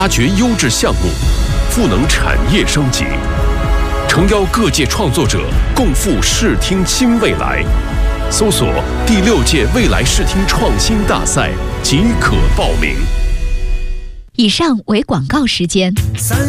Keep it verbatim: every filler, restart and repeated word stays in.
发掘优质项目，赋能产业升级，诚邀各界创作者共赴视听新未来。搜索第六届未来视听创新大赛即可报名。 以上为广告时间。